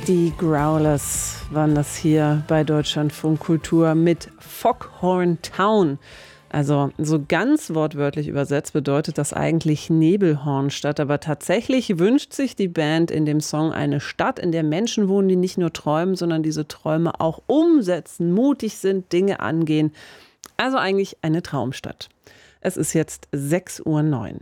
Die Growlers waren das hier bei Deutschlandfunk Kultur mit Foghorn Town. Also so ganz wortwörtlich übersetzt bedeutet das eigentlich Nebelhornstadt. Aber tatsächlich wünscht sich die Band in dem Song eine Stadt, in der Menschen wohnen, die nicht nur träumen, sondern diese Träume auch umsetzen, mutig sind, Dinge angehen. Also eigentlich eine Traumstadt. Es ist jetzt 6:09 Uhr.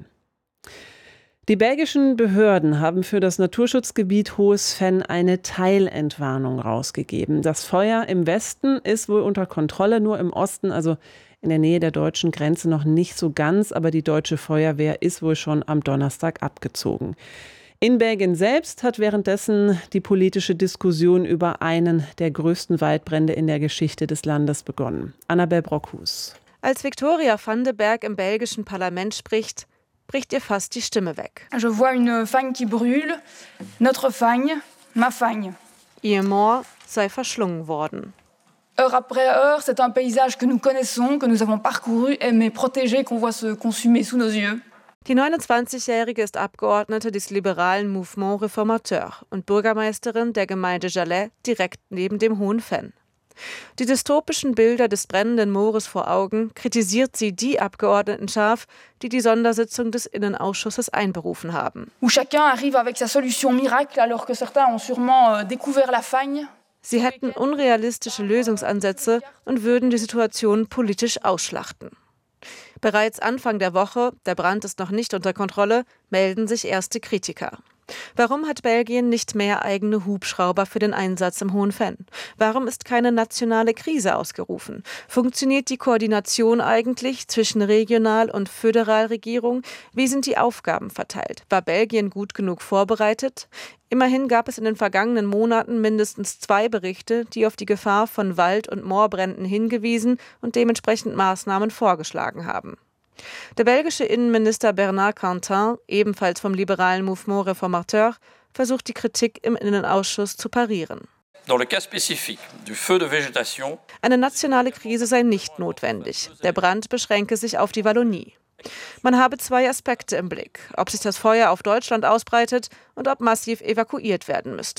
Die belgischen Behörden haben für das Naturschutzgebiet Hohes Venn eine Teilentwarnung rausgegeben. Das Feuer im Westen ist wohl unter Kontrolle, nur im Osten, also in der Nähe der deutschen Grenze noch nicht so ganz, aber die deutsche Feuerwehr ist wohl schon am Donnerstag abgezogen. In Belgien selbst hat währenddessen die politische Diskussion über einen der größten Waldbrände in der Geschichte des Landes begonnen. Annabel Brockhus. Als Victoria van de Berg im belgischen Parlament spricht, bricht ihr fast die Stimme weg. Je vois une fagne qui brûle, notre fagne, ma fagne. Ihr Moor sei verschlungen worden. Heure après heure, c'est un paysage que nous connaissons, que nous avons parcouru, aimé, protégé, qu'on voit se consumer sous nos yeux. Die 29-Jährige ist Abgeordnete des liberalen Mouvement Réformateur und Bürgermeisterin der Gemeinde Jalais direkt neben dem Hohen Venn. Die dystopischen Bilder des brennenden Moores vor Augen kritisiert sie die Abgeordneten scharf, die die Sondersitzung des Innenausschusses einberufen haben. Où chacun arrive avec sa solution miracle, alors que certains ont sûrement découvert la fagne. Sie hätten unrealistische Lösungsansätze und würden die Situation politisch ausschlachten. Bereits Anfang der Woche, der Brand ist noch nicht unter Kontrolle, melden sich erste Kritiker. Warum hat Belgien nicht mehr eigene Hubschrauber für den Einsatz im Hohen Venn? Warum ist keine nationale Krise ausgerufen? Funktioniert die Koordination eigentlich zwischen Regional- und Föderalregierung? Wie sind die Aufgaben verteilt? War Belgien gut genug vorbereitet? Immerhin gab es in den vergangenen Monaten mindestens 2 Berichte, die auf die Gefahr von Wald- und Moorbränden hingewiesen und dementsprechend Maßnahmen vorgeschlagen haben. Der belgische Innenminister Bernard Quentin, ebenfalls vom liberalen Mouvement Réformateur, versucht die Kritik im Innenausschuss zu parieren. Eine nationale Krise sei nicht notwendig. Der Brand beschränke sich auf die Wallonie. Man habe 2 Aspekte im Blick, ob sich das Feuer auf Deutschland ausbreitet und ob massiv evakuiert werden müsste.